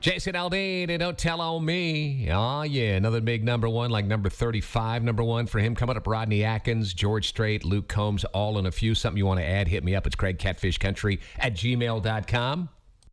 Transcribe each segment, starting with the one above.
Jason Aldean and Don't Tell On Me. Oh, yeah, another big number one, like number 35, number one for him. Coming up, Rodney Atkins, George Strait, Luke Combs, all in a few. Something you want to add, hit me up. It's CraigCatfishCountry@gmail.com.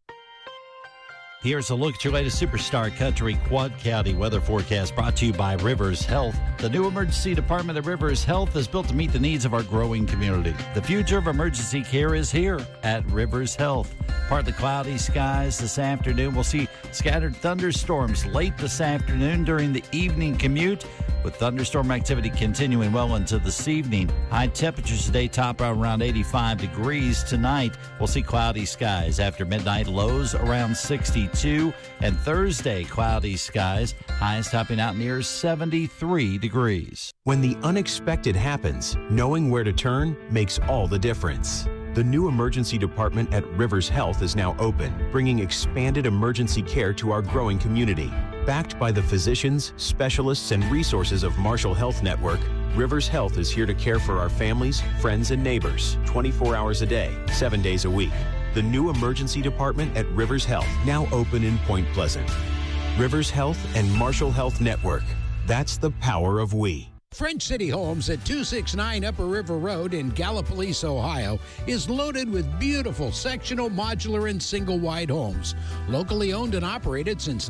Here's a look at your latest Superstar Country Quad County weather forecast brought to you by Rivers Health. The new emergency department at Rivers Health is built to meet the needs of our growing community. The future of emergency care is here at Rivers Health. Partly cloudy skies this afternoon. We'll see scattered thunderstorms late this afternoon during the evening commute, with thunderstorm activity continuing well into this evening. High temperatures today top out around 85 degrees. Tonight, we'll see cloudy skies after midnight, lows around 62. And Thursday, cloudy skies, highs topping out near 73 degrees. When the unexpected happens, knowing where to turn makes all the difference. The new emergency department at Rivers Health is now open, bringing expanded emergency care to our growing community. Backed by the physicians, specialists, and resources of Marshall Health Network, Rivers Health is here to care for our families, friends, and neighbors 24 hours a day, 7 days a week. The new emergency department at Rivers Health, now open in Point Pleasant. Rivers Health and Marshall Health Network. That's the power of we. French City Homes at 269 Upper River Road in Gallipolis, Ohio, is loaded with beautiful sectional, modular, and single-wide homes. Locally owned and operated since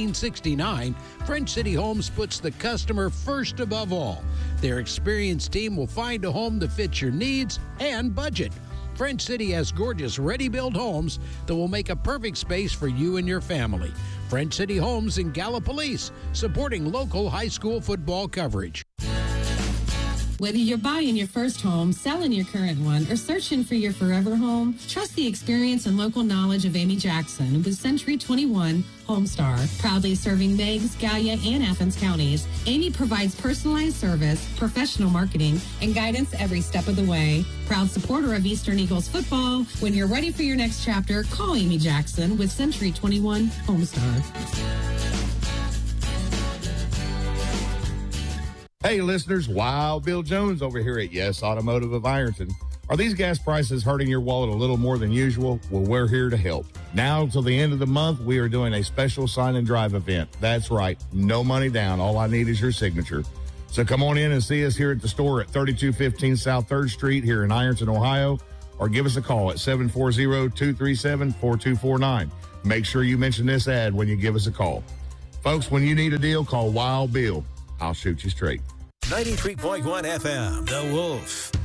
1969, French City Homes puts the customer first above all. Their experienced team will find a home that fits your needs and budget. French City has gorgeous ready-built homes that will make a perfect space for you and your family. French City Homes in Gallipolis, supporting local high school football coverage. Whether you're buying your first home, selling your current one, or searching for your forever home, trust the experience and local knowledge of Amy Jackson with Century 21 Homestar. Proudly serving Meigs, Gallia, and Athens counties, Amy provides personalized service, professional marketing, and guidance every step of the way. Proud supporter of Eastern Eagles football. When you're ready for your next chapter, call Amy Jackson with Century 21 Homestar. Hey, listeners, Wild Bill Jones over here at Yes Automotive of Ironton. Are these gas prices hurting your wallet a little more than usual? Well, we're here to help. Now till the end of the month, we are doing a special sign and drive event. That's right. No money down. All I need is your signature. So come on in and see us here at the store at 3215 South 3rd Street here in Ironton, Ohio, or give us a call at 740-237-4249. Make sure you mention this ad when you give us a call. Folks, when you need a deal, call Wild Bill. I'll shoot you straight. 93.1 FM, The Wolf.